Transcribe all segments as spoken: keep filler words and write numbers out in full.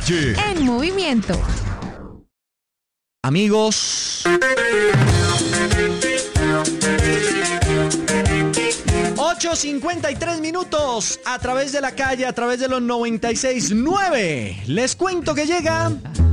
Calle. En movimiento. Amigos, ocho cincuenta y tres minutos a través de la calle, a través de los noventa y seis punto nueve. Les cuento que llega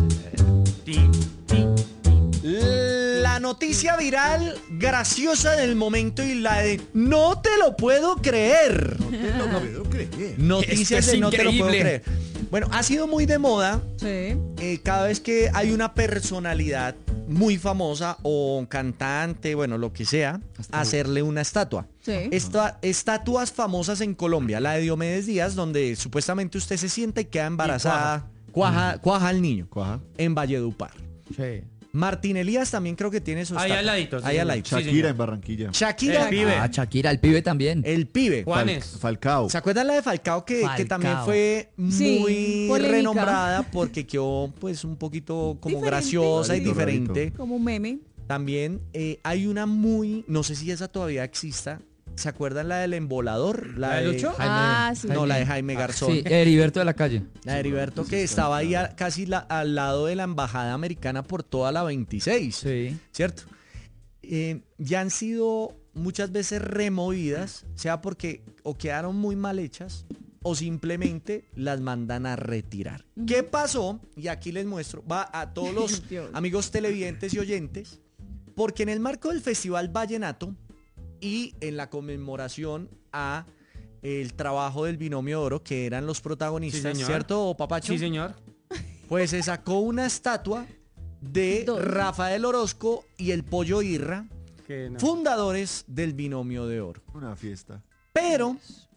la noticia viral graciosa del momento y la de no te lo puedo creer. No te lo puedo creer. Noticias Esto es de no te lo puedo increíble. creer. Bueno, ha sido muy de moda. Sí. Eh, cada vez que hay una personalidad muy famosa o cantante, bueno, lo que sea, hacerle una estatua. Sí. Esta- estatuas famosas en Colombia, la de Diomedes Díaz, donde supuestamente usted se sienta y queda embarazada, cuaja, cuaja al niño, Cuaja. en Valledupar. Sí. Martín Elías también creo que tiene su Ahí estatua. al ladito, sí, Ahí al señor. ladito. Sí, Shakira señor. en Barranquilla. Shakira, El pibe. Ah, Shakira, el pibe también. el pibe. Juanes. Falcao. ¿Se acuerdan la de Falcao que, que Falcao. también fue Sí, muy polémica. renombrada porque quedó pues un poquito como Diferente, graciosa y Rarito, diferente? Como un meme. También eh, hay una muy, no sé si esa todavía exista. ¿Se acuerdan la del embolador? ¿La de Lucho? Ah, sí. No, la de Jaime Garzón. Sí, Heriberto de la calle. La de Heriberto que estaba ahí a- casi la- al lado de la embajada americana por toda la veintiséis. Sí. ¿Cierto? Eh, ya han sido muchas veces removidas, sea porque o quedaron muy mal hechas o simplemente las mandan a retirar. ¿Qué pasó? Y aquí les muestro, va a todos los Dios. amigos televidentes y oyentes, porque en el marco del Festival Vallenato y en la conmemoración a el trabajo del Binomio de Oro, que eran los protagonistas, señor. ¿cierto, Papacho? Sí, señor. Pues se sacó una estatua de Dos. Rafael Orozco y el Pollo Irra, Que no. fundadores del Binomio de Oro. Una fiesta. Pero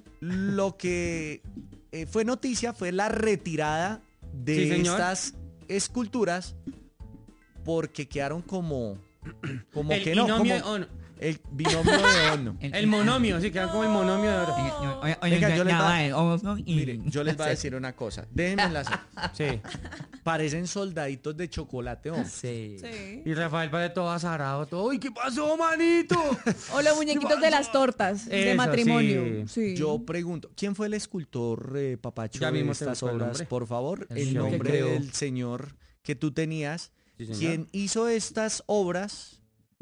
lo que eh, fue noticia fue la retirada de Sí, señor. estas esculturas porque quedaron como, como El que no, binomio como o no. el binomio de Ono. El monomio, sí, quedan como el monomio de oro. Venga, yo les va- y... Mire, yo les voy a decir una cosa. Déjenme las. Sí. Parecen soldaditos de chocolate, hombre. Sí. Sí. Y Rafael parece todo azarado, todo. ¡Uy, qué pasó, manito! O los muñequitos de las tortas de Eso, matrimonio. Sí. Yo pregunto, ¿quién fue el escultor, eh, Papacho, Ya de mismo te estas busco el obras? nombre. Por favor, El el señor que nombre creó. del señor que tú tenías. Sí, señor. Quien hizo estas obras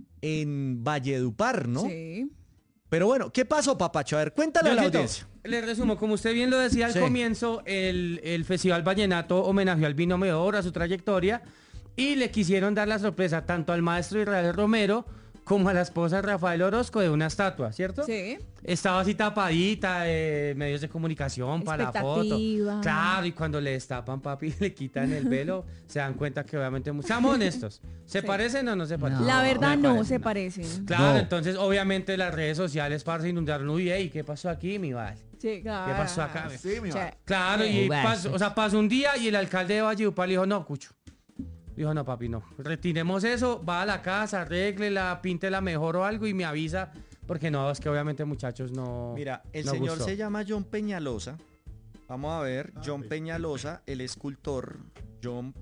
en Valledupar, ¿no? Sí. Pero bueno, ¿qué pasó, Papacho? A ver, cuéntale a la Johncito, audiencia. le resumo, como usted bien lo decía al Sí. comienzo, el, el Festival Vallenato homenajeó al Binomio de Oro, a su trayectoria, y le quisieron dar la sorpresa tanto al maestro Israel Romero como a la esposa de Rafael Orozco de una estatua, ¿cierto? Sí. Estaba así tapadita, eh, medios de comunicación para la foto. Expectativa. Claro, y cuando le destapan, papi, le quitan el velo, se dan cuenta que obviamente... mu- Seamos honestos, ¿se Sí. parecen o no se parecen? La verdad Me no parecen, se parecen. Claro, No. entonces obviamente las redes sociales para se inundaron. Uy, ey, ¿qué pasó aquí, mi val? Sí, claro. ¿Qué pasó acá? Sí, mi Sí. va. Claro, Sí. y Bueno. pasó, o sea, pasó un día y el alcalde de Valledupar le dijo, no, Cucho. Dijo, no, papi, no. Retiremos eso, va a la casa, arréglela, píntela mejor o algo y me avisa. Porque no, es que obviamente muchachos no. Mira, el no señor gustó. se llama John Peñalosa. Vamos a ver, John Peñalosa, el escultor John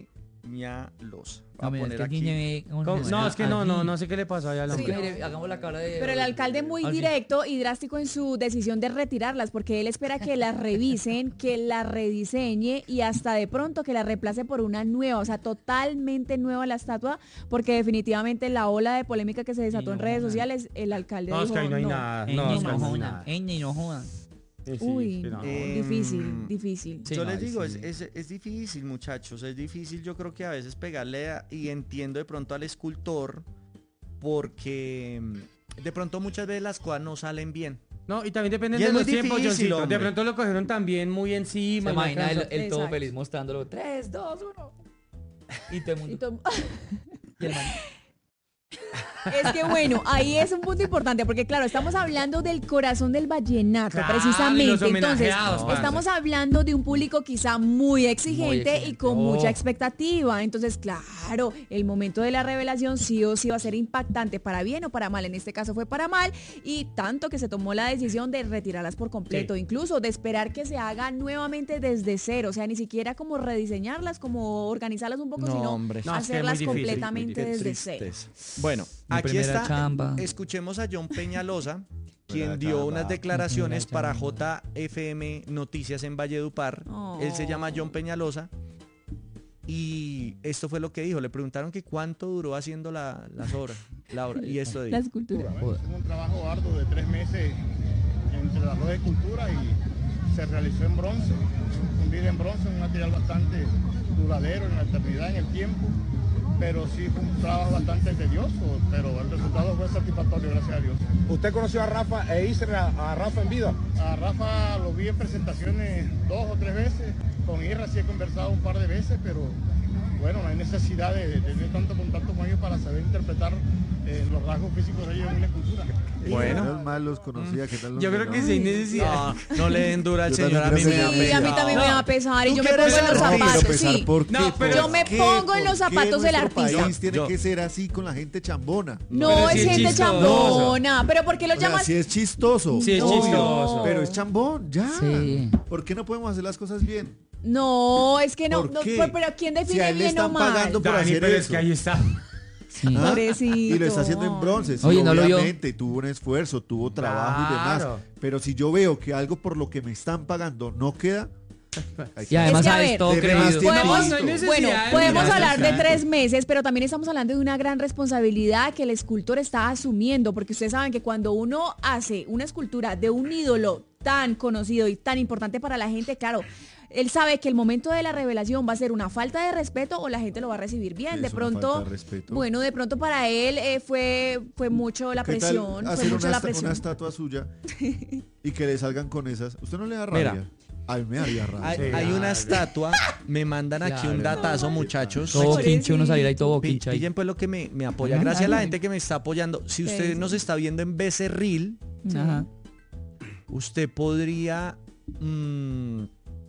Peñalosa. Voy a poner aquí. ¿Cómo? No, es que no, no, no sé qué le pasó allá al Sí, hombre. no. Hagamos la cara de... Pero el alcalde muy Así. directo y drástico en su decisión de retirarlas, porque él espera que las revisen, que la rediseñe y hasta de pronto que la reemplace por una nueva, o sea, totalmente nueva la estatua, porque definitivamente la ola de polémica que se desató Y en no redes jodan. sociales, el alcalde No, es dijo, que ahí no hay no. nada. Ey, No, es que no ahí no hay jodan. nada. Ey, no jodan. Sí, sí, Uy, sí, no. Eh, difícil, Mm. difícil. Sí, Yo no, les digo, sí. es, es- es difícil, muchachos, es difícil. Yo creo que a veces pegarle a- y entiendo de pronto al escultor porque mm, de pronto muchas veces las cosas no salen bien. No, y también depende Y es de muy los tiempos, difícil, Johncito. De hombre. pronto lo cogieron también muy Se encima. y no imagina el, alcanzó. el todo Exacto. feliz mostrándolo. tres, dos, uno. Y todo el Y mundo. to- Y el man. Es que bueno, ahí es un punto importante porque claro, estamos hablando del corazón del vallenato, Claro, y precisamente. los Entonces, homenajeados, parce. estamos hablando de un público quizá muy exigente, exigente. y con Oh. mucha expectativa. Entonces, claro, el momento de la revelación sí o sí va a ser impactante para bien o para mal. En este caso fue para mal y tanto que se tomó la decisión de retirarlas por completo, Sí. incluso de esperar que se haga nuevamente desde cero, o sea, ni siquiera como rediseñarlas, como organizarlas un poco, No, sino hombre. No, es que es muy hacerlas difícil, completamente Qué desde cero. tristeza. Bueno, Mi aquí primera está. chamba. Escuchemos a John Peñalosa, quien Primera dio chamba. unas declaraciones Primera para chamba. J F M Noticias en Valledupar. Oh. Él se llama John Peñalosa Y esto fue lo que dijo. Le preguntaron que cuánto duró haciendo la, las obras, la obra. Y esto La dijo. escultura. Es un trabajo arduo de tres meses entre las dos esculturas y se realizó en bronce, fundido en bronce, un material bastante duradero en la eternidad, en el tiempo, pero sí fue un trabajo bastante tedioso, pero el resultado fue satisfactorio, gracias a Dios. ¿Usted conoció a Rafa e Isra, a Rafa en vida? A Rafa lo vi en presentaciones dos o tres veces, con Isra sí he conversado un par de veces, pero bueno, no hay necesidad de, de tener tanto contacto con ellos para saber interpretar eh, los rasgos físicos de ellos en una escultura. Bueno. Menos mal los conocía, ¿qué tal los Yo creo que sí necesidad. No, no le den dura al Yo señor, a mí también me da creo que Sí, a mí pena. también No. me va a pesar y ¿Tú yo me quieres pongo en los ser No, pero zapatos, pesar, sí. ¿por qué? No, pero- Yo me ¿Qué? pongo en los ¿Por qué zapatos del nuestro artista? país tiene Yo- que ser así con la gente chambona. No, Pero es sí es gente chistoso. chambona, pero ¿por qué lo O sea, llamas? sí es chistoso. Sí es obvio, chistoso. Pero es chambón, ya. Sí. ¿Por qué no podemos hacer las cosas bien? No, es que no, ¿Por no, qué? pero, pero ¿quién Si define a él le bien o están mal? pagando por Dani, hacer pero es eso. que ahí está. Sí. ¿Ah? Pobrecito. Y lo está haciendo en bronce. Sí, Oye, ¿no lo vio? obviamente, tuvo un esfuerzo, tuvo trabajo y Claro. demás. Pero si yo veo que algo por lo que me están pagando no queda, hay que- Y además Es que, a sabes ver, todo de creído. demás tiene- Podemos, no hay necesidad bueno, de podemos mirar hablar de hacia tres meses, pero también estamos hablando de una gran responsabilidad que el escultor está asumiendo, porque ustedes saben que cuando uno hace una escultura de un ídolo tan conocido y tan importante para la gente, claro, él sabe que el momento de la revelación va a ser una falta de respeto o la gente lo va a recibir bien. Es De una pronto, falta de respeto. bueno, de pronto para él eh, fue, fue mucho la ¿Qué tal presión, fue hacer mucho una, la esta- presión. una estatua suya y que le salgan con esas? ¿Usted no le da Mira. rabia? A mí me daría rabia. Hay, Sí, hay una claro. estatua, me mandan aquí un Claro. datazo, muchachos. Todo Pobrecito. quinche, uno salir ahí todo Pi- quinche ahí. Pillen pues lo que me, me apoya. Gracias a la gente que me está apoyando. Si usted Sí. nos está viendo en Becerril, Ajá. usted podría mm,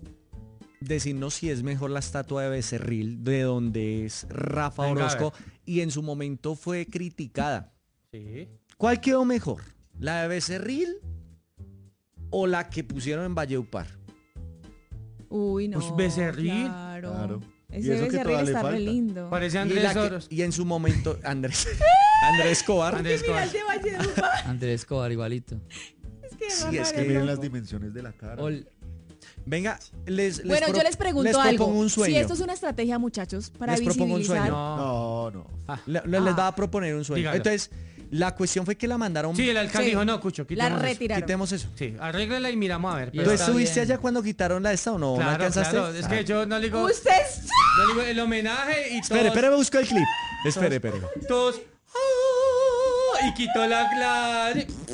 decirnos si es mejor la estatua de Becerril, de donde es Rafa Venga, a Orozco, y en su momento fue criticada. Sí. ¿Cuál quedó mejor? ¿La de Becerril o la que pusieron en Valleupar? Uy, no. Pues Becerril. Claro. Claro. Y Ese eso que Becerril todavía le está re falta. lindo. Parece Y, Andrés la que- Soros. y en su momento, Andrés, Andrés Escobar. Andrés Mira, Escobar. el de Valledupar, Andrés Escobar igualito. es que Sí, Rafael es que Que miren loco. las dimensiones de la cara. Ol- Venga, les, les Bueno, pro- yo les pregunto les algo. propongo un sueño. Si esto es una estrategia, muchachos, para Les propongo un visibilizar. sueño. No. No, no. Le- le- Les va a proponer un sueño. Dígalo. Entonces, la cuestión fue que la mandaron. Sí, el alcalde Sí. dijo, no, Cucho, La quitemos eso. retiraron. Quitemos eso. Sí, arréglala y miramos a ver. Y pero- ¿Tú está estuviste bien. allá cuando quitaron la esta o no? ¿No Claro, alcanzaste? claro. Es que yo no le digo, Usted es- no le digo el homenaje y Espere, todos, espere, me busco el clip. Espere, espere. todos, ¡ah! y quitó la, la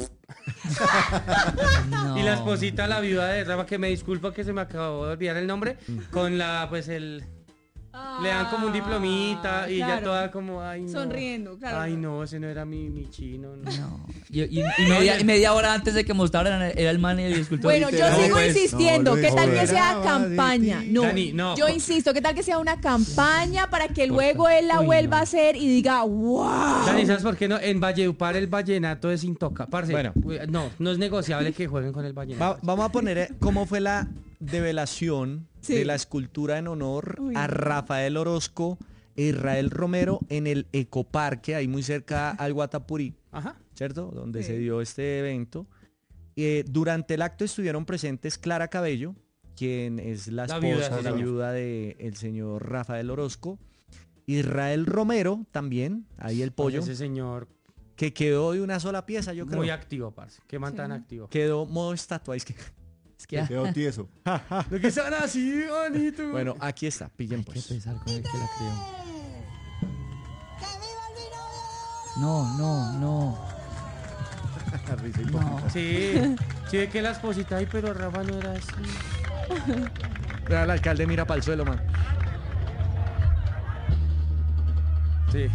no. y la esposita, la viuda de Rafa, que me disculpo que se me acabó de olvidar el nombre, con la, pues el, le dan como un diplomita y ella claro. toda como, ay no. Sonriendo, claro. Ay no, ese no era mi, mi chino, no. No. Y, y- y media, y media hora antes de que mostraran era el man y el escultor. Bueno, yo Literal, sigo pues, insistiendo. no lo ¿Qué tal que sea esperaba de campaña? ti. No, Dani, no. yo insisto. ¿Qué tal que sea una campaña para que luego él la Uy, vuelva no. a hacer y diga, wow? Dani, ¿sabes por qué no? En Valledupar el vallenato es intocable. Parce, Bueno. no, no es negociable que jueguen con el vallenato. Va- vamos a poner eh, cómo fue la develación Sí. de la escultura en honor Uy, a no. Rafael Orozco e Israel Romero en el Ecoparque, ahí muy cerca al Guatapurí, Ajá. ¿cierto? Donde Sí. se dio este evento. Eh, durante el acto estuvieron presentes Clara Cabello, quien es la La esposa, viuda, la sí, señor. viuda del señor Rafael Orozco. Israel Romero también, ahí el pollo, Ese señor que quedó de una sola pieza, yo creo. muy activo, parce. Qué man tan Sí. activo. Quedó modo estatua. Es que... Es que, ah, Quedó tieso. Lo que son así, bonito. Bueno, aquí está, pillen hay que pues. pensar con el que la creo. No, no, no. Risa y No. poquita. Sí, sí, ve que la esposita, ay, pero Rafa no era así. Vea, el alcalde mira para el suelo, man. Sí.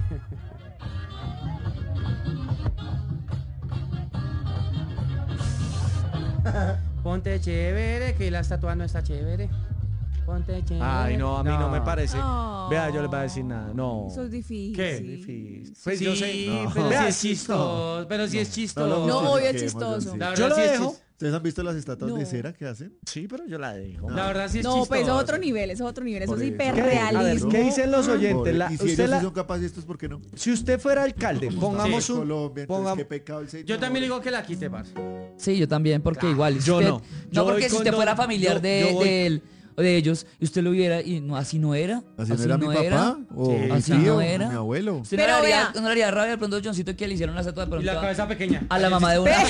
Ponte chévere, que la estatua no está chévere. Ponte chévere. Ay, no, a mí no, me parece. No. Vea, yo les voy a decir nada. No. Eso es difícil. ¿Qué? Difícil. Pues sí, yo sé. No. pero Vea, sí es sí, chistoso. Pero sí es chistoso. No, obvio es Justifiquemos, chistoso. sí. La Yo verdad lo sí es dejo. chis- ¿Ustedes han visto las estatuas No. de cera que hacen? Sí, pero yo la dejo. La verdad sí es No, chistoso. pues eso es otro nivel, eso es otro nivel, eso Por es eso. ¿Qué, a ver, hiperrealismo. ¿qué dicen los oyentes? Pobre. La- y si usted ellos la- sí son capaces de estos, ¿por qué no? si usted fuera alcalde, pongamos Sí. un... Colombia, entonces pongam- qué pecado el señor. Yo también digo que la quite, parce. Sí, yo también, porque igual. si Yo usted- no. Yo No, voy porque si con usted don- fuera familiar yo- de, yo voy- del... de ellos, y usted lo viera y no, así no era. ¿Así no era mi papá? ¿O Sí. mi Así tío? no era. ¿O mi abuelo? Usted Pero no, le haría, vea. no le haría rabia de pronto Johncito que le hicieron la estatua de Y pronto la a- cabeza pequeña. a la mamá de una.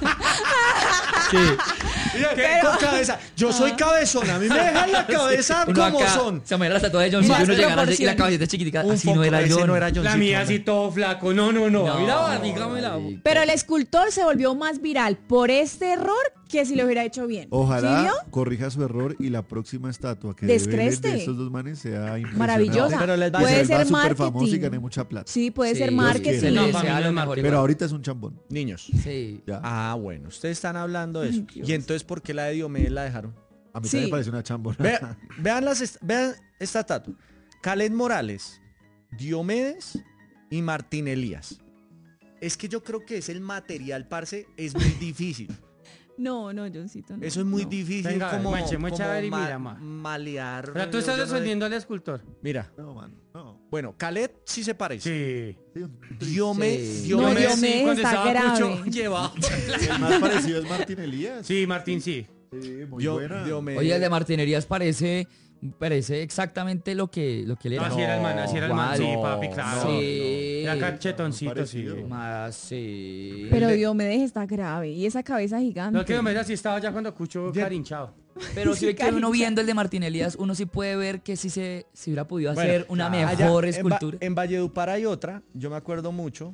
Sí. Mira, ¿qué? Con cabeza. Yo soy cabezona. A mí me dejan la cabeza Uno como acá, son. se me da la estatua de Johncito y Las uno llegara así y la proporciones. cabecita chiquitica. Un Así foco, no era ese John. no era Johncito, La mía no. así todo flaco. No, no, no. No, Mira, barriga, me la... marica. Pero el escultor se volvió más viral por este error que si lo hubiera hecho bien. Ojalá ¿Sí vio? corrija su error y la próxima estatua que Descreste. develen de estos dos manes sea impresionante. Maravillosa. Pero les va a Que Puede se vuelva ser súper famoso y marketing. gane mucha plata. Sí, puede ser Sí, marketing. sí, No, que para sea mí no lo es mejor marketing. Pero igual. ahorita es un chambón. Niños. Sí. Ya. Ah, bueno. Ustedes están hablando de eso. Dios. Y entonces, ¿por qué la de Diomedes la dejaron? A mí Sí. también me parece una chambona. Vea- vean, las est- vean esta estatua. Khaled Morales, Diomedes y Martín Elías. Es que yo creo que es el material, parce, es muy difícil. No, no, Johncito. no, Eso es muy no. difícil Venga, como, mueche, mueche, como a ver y ma- mira, ma. malear. O sea, tú yo- estás yo no sé. defendiendo al escultor. Mira, No, man, no. bueno, Khaled sí se parece. Sí. Sí, un- Diomedes, Sí. No, Diomedes, Diomedes sí, cuando está estaba grave. Cucho, llevado. El más parecido es Martín Elías. Sí, Martín, sí. Sí, muy Dio- buena. Diomedes. Oye, el de Martinerías parece, parece exactamente lo que, lo que él No, era. así era el man, así era el man. ¿cuál? Sí, papi, claro. Sí. Era cachetoncito, sí. Parecido. Más, sí. Pero El de- Diomedes está grave. Y esa cabeza gigante. No, que me así estaba ya cuando Cucho Ya- carinchado. Pero si Sí, ve que uno cariño. viendo el de Martín Elías, uno sí puede ver que sí se si hubiera podido Bueno, hacer una allá mejor en Va- escultura. En, Valledupar hay otra, yo me acuerdo mucho,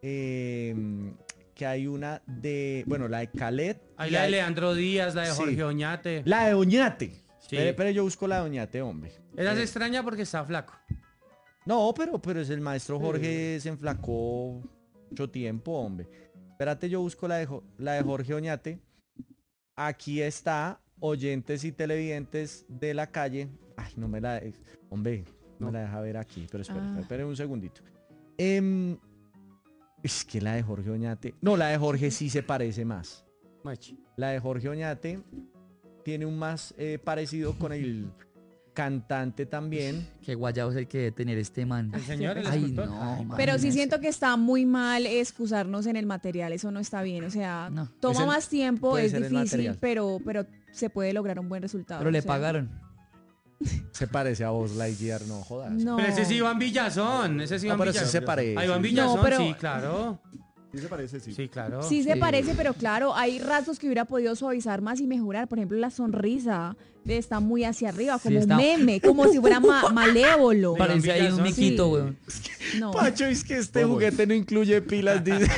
eh, que hay una de, bueno, la de Khaled. Ahí y la de hay- Leandro Díaz, la de Sí. Jorge Oñate. La de Oñate. Sí. Pero, pero yo busco la de Oñate, hombre. Esa es Eh, extraña porque está flaco. No, pero, pero es el maestro Jorge se enflacó mucho tiempo, hombre. Espérate, yo busco la de, Jo- la de Jorge Oñate. Aquí está, oyentes y televidentes de la calle. Ay, no me la... Hombre, no, No. me la deja ver aquí, pero espera, Ah. espera un segundito. Em, es que la de Jorge Oñate... No, la de Jorge sí se parece más. Machi. La de Jorge Oñate tiene un más eh, parecido con el cantante también. Qué guayabo es el que debe tener este man. El señor, el Ay, escultor. no, man, Pero sí es- siento que está muy mal excusarnos en el material, eso no está bien, o sea, No. toma Es el- más tiempo, puede es ser el difícil, material. pero, pero se puede lograr un buen resultado. Pero o le sea, pagaron. Se parece a Buzz Lightyear, no jodas. No. Pero ese es Iván Villazón. Ese es Ah, Iván pero sí Villazón. se parece. A Iván No, Villazón, pero- sí, claro. Sí se parece, sí. Sí, claro. Sí se Sí. parece, pero claro, hay rasgos que hubiera podido suavizar más y mejorar. Por ejemplo, la sonrisa de- está muy hacia arriba, Sí, como está- un meme, como si fuera ma- malévolo. Iván Parece ahí un Villazón, miquito, sí. weón. No. Pacho, es que este ¿Cómo? juguete no incluye pilas, dice.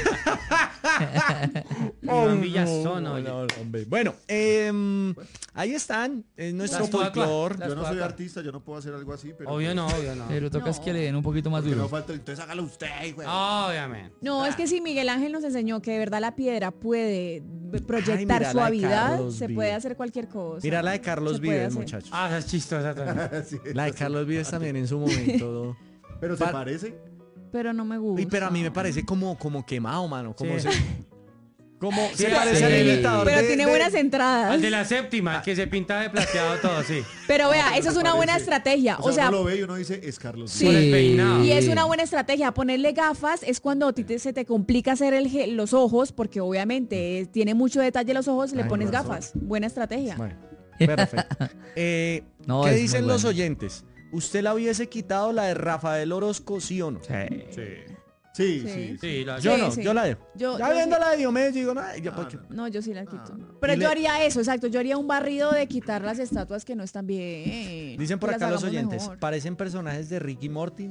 Iván Villazón, no, oye. no, hombre. Bueno, em, ahí están, es nuestro Las tuacas. folclore. Las Yo no soy tuacas. artista, yo no puedo hacer algo así, pero... Obvio no, obvio no. Pero toca es No. que le den un poquito más Que no duro. falta, entonces hágalo usted, güey. Obviamente. No, es que si Miguel Ángel nos enseñó que de verdad la piedra puede proyectar mira la de suavidad, Carlos se Vives. puede hacer cualquier cosa. Mira la de Carlos Se puede Vives, hacer. muchachos. Ah, esa es chistosa también. Sí, La de Carlos Vives también en su momento. Pero se Pa- parece. Pero no me gusta. Uy, pero a mí me parece como, como quemado, mano. Como Sí. se, como Sí, se parece sí. al imitador Pero de- tiene de- buenas entradas. Al de la séptima, el que se pinta de plateado todo, sí. Pero vea, eso es se una buena parece. estrategia. O sea, O sea, uno lo ve y uno dice, es Carlos. Sí. Por el peinado. y es una buena estrategia. Ponerle gafas es cuando a ti te- se te complica hacer el, ge- los ojos, porque obviamente eh, tiene mucho detalle los ojos, le Ay, pones razón. gafas. Buena estrategia. Bueno, perfecto. Eh, No, ¿Qué es muy dicen los bueno. oyentes? ¿Usted la hubiese quitado la de Rafael Orozco, sí o no? Sí, Sí. sí, sí. Sí, la- Yo Sí, no, sí. yo la dejo. Yo- ya yo viendo sí. la de Diomedes, digo, no, yo, No, ¿por qué? no. No, yo sí la quito. no. Pero Y yo le- haría eso, exacto. Yo haría un barrido de quitar las estatuas que no están bien. Dicen por que acá las los hagamos oyentes, mejor. parecen personajes de Ricky Morty.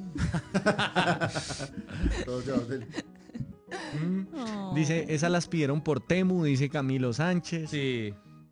Todos llevados del- Mm. Oh. Dice, esas las pidieron por Temu, dice Camilo Sánchez. Sí.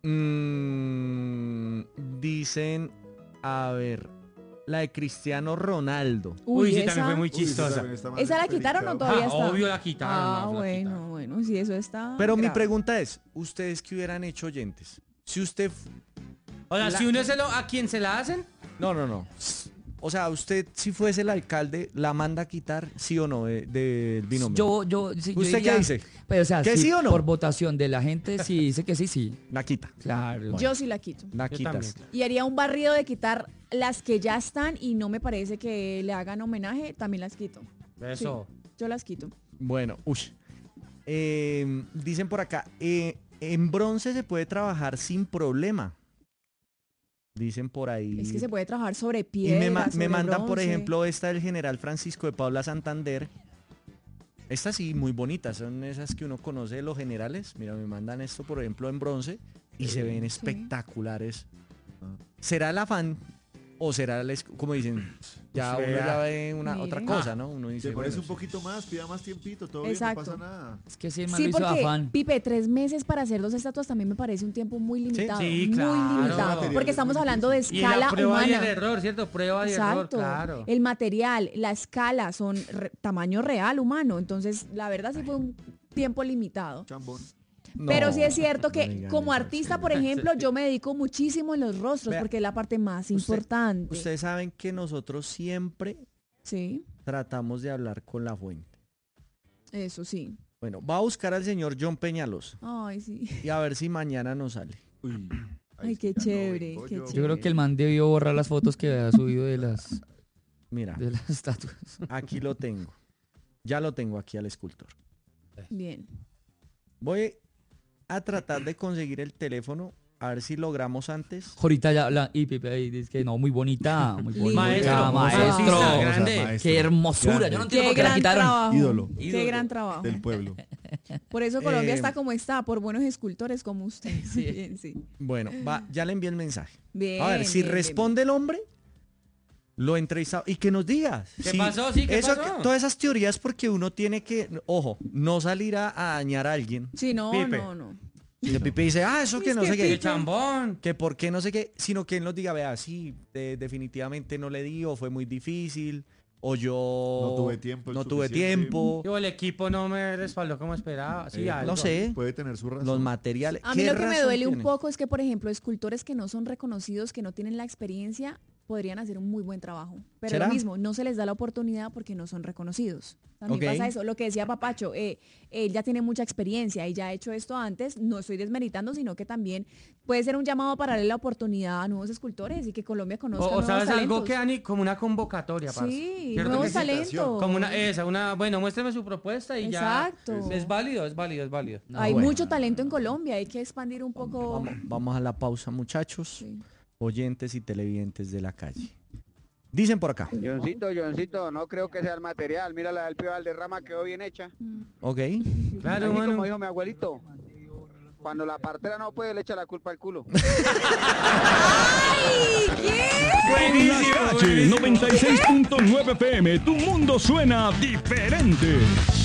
Mm, dicen, a ver, la de Cristiano Ronaldo. Uy, sí, esa, también fue muy Uy, ese chistosa. también está mal ¿Esa la quitaron o explicado. todavía Ah, está? obvio la quitaron, Ah, no, la bueno, quitaron. bueno, sí, eso está. Pero mi grave. pregunta es, ¿ustedes qué hubieran hecho, oyentes? Si usted... f- O sea, La- si uno es el, a quien se la hacen, No, no, no. O sea, usted si fuese el alcalde, ¿la manda a quitar, sí o no, de- del binomio? Yo, yo, sí, yo ¿Usted diría- qué dice? Pero, o sea, ¿Que sí, sí o no? por votación de la gente, sí dice que sí, sí. La quita. Claro. Yo sí la quito. La yo quitas. también. Y haría un barrido de quitar las que ya están y no me parece que le hagan homenaje, también las quito. Eso. Yo las quito. Bueno, uy. Eh, dicen por acá, eh, en bronce se puede trabajar sin problema. Dicen por ahí. Es que se puede trabajar sobre Y piedra, me, ma- sobre me mandan, por bronce. ejemplo, esta del General Francisco de Paula Santander. Estas sí, muy bonitas. Son esas que uno conoce de los generales. Mira, me mandan esto, por ejemplo, en bronce. Y se ven espectaculares. ¿Será el afán? ¿O será el... esc- como dicen? Ya Pues uno vea. ya ve una Mire. otra cosa, ¿no? Uno dice, Se parece bueno, un poquito más, pida más tiempito, todo Exacto. bien, no pasa nada. Es que ese man Sí, lo hizo porque, afán. Pipe, tres meses para hacer dos estatuas también me parece un tiempo muy limitado. Sí, muy claro. limitado. Material Porque es estamos muy hablando de Y escala la prueba y el humana. error, ¿cierto? Prueba y error, Exacto. claro. El material, la escala son re- tamaño real humano. Entonces, la verdad sí fue un tiempo limitado. Chambón. no, Pero sí es cierto no que digan como eso, artista, sí. por ejemplo, yo me dedico muchísimo en los rostros Vea, porque es la parte más usted- importante. Ustedes saben que nosotros siempre Sí, tratamos de hablar con la fuente. eso sí. Bueno, va a buscar al señor John Peñalos Ay, sí. y a ver si mañana nos sale. Uy, Ay, es qué que ya no chévere, vengo qué yo. Yo creo que el man debió borrar las fotos que había subido de las, Mira, de las estatuas. aquí lo tengo. Ya lo tengo aquí al escultor. Bien. Voy a tratar de conseguir el teléfono, a ver si logramos antes. Ahorita ya habla y Pipe ahí dice que no, muy bonita, muy bonita, Maestro, maestro. artista grande. maestro. Qué hermosura. Grande. Yo no entiendo Qué por qué la gran quitaron. trabajo. Ídolo. Qué Ídolo gran trabajo. Del pueblo. Por eso Colombia Eh, está como está, por buenos escultores como usted. Sí. Bien, sí. Bueno, va, ya le envié el mensaje. Bien, A ver, si bien, bien, responde el hombre, lo entrevistamos y que nos diga. ¿Qué si- pasó? Sí, ¿qué eso- pasó? Todas esas teorías porque uno tiene que, ojo, no salir a, a dañar a alguien. bien. Sí, no, Pipe. no, no. Y el Pipe dice, ah, eso que Es no que sé ¡Qué qué. chambón! Que por qué no sé qué, sino que él nos diga, vea, sí, de- definitivamente no le di, o fue muy difícil, o yo No tuve tiempo el no tuve suficiente. tiempo, Yo, el equipo no me respaldó como esperaba. Sí, Eh, algo. no sé, Puede tener su razón. los materiales. A mí ¿Qué lo que me razón duele un tiene? poco es que, por ejemplo, escultores que no son reconocidos, que no tienen la experiencia, podrían hacer un muy buen trabajo. Pero ¿Será? lo mismo, no se les da la oportunidad porque no son reconocidos. También Ok. pasa eso. Lo que decía Papacho, eh, él ya tiene mucha experiencia y ya ha hecho esto antes. No estoy desmeritando, sino que también puede ser un llamado para darle la oportunidad a nuevos escultores y que Colombia conozca O, o nuevos sabes algo talentos. que Ani, como una convocatoria, parce. Sí, ¿Cierto nuevos que sí? talentos. Como una, esa, una, bueno, muéstrame su propuesta y Exacto. ya. Es válido, es válido, es válido. No, Hay bueno. mucho talento en Colombia, hay que expandir un poco. Vamos, vamos a la pausa, muchachos, Sí. oyentes y televidentes de la calle. Dicen por acá, Johncito, Johncito, no creo que sea el material. Mira la del Pío Valderrama, quedó bien hecha. ok, Claro, Así mano. como dijo mi abuelito, cuando la partera no puede, le echa la culpa al culo. Buenísimo, Calle buenísimo. noventa y seis punto nueve P M, tu mundo suena diferente.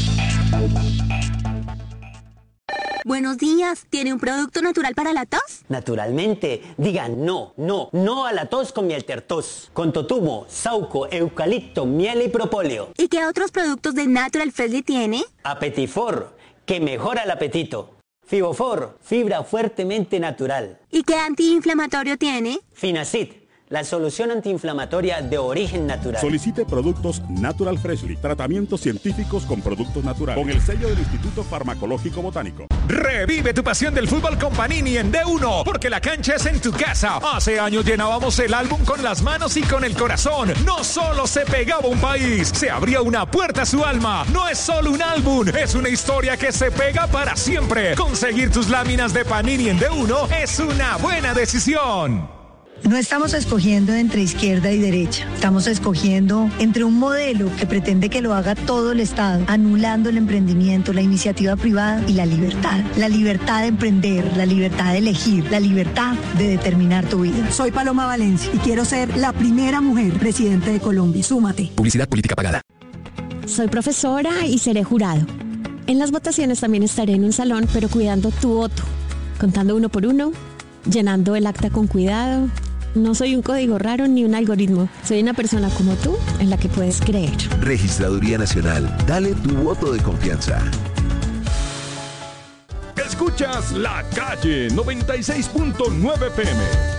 Buenos días, ¿tiene un producto natural para la tos? Naturalmente, digan no, no, no a la tos con miel tertos, con totumo, sauco, eucalipto, miel y propóleo. ¿Y qué otros productos de Natural Freshly tiene? Apetifor, que mejora el apetito. Fibofor, fibra fuertemente natural. ¿Y qué antiinflamatorio tiene? Finacid, la solución antiinflamatoria de origen natural. Solicite productos Natural Freshly, tratamientos científicos con productos naturales, con el sello del Instituto Farmacológico Botánico. Revive tu pasión del fútbol con Panini en D uno, porque la cancha es en tu casa. Hace años llenábamos el álbum con las manos y con el corazón. No solo se pegaba un país, se abría una puerta a su alma. No es solo un álbum, es una historia que se pega para siempre. Conseguir tus láminas de Panini en D uno es una buena decisión. No estamos escogiendo entre izquierda y derecha, estamos escogiendo entre un modelo que pretende que lo haga todo el Estado, anulando el emprendimiento, la iniciativa privada y la libertad. La libertad de emprender, la libertad de elegir, la libertad de determinar tu vida. Soy Paloma Valencia y quiero ser la primera mujer presidente de Colombia. Súmate. Publicidad política pagada. Soy profesora y seré jurado. En las votaciones también estaré en un salón, pero cuidando tu voto, contando uno por uno, llenando el acta con cuidado. No soy un código raro ni un algoritmo. Soy una persona como tú en la que puedes creer. Registraduría Nacional. Dale tu voto de confianza. Escuchas La Calle noventa y seis punto nueve P M.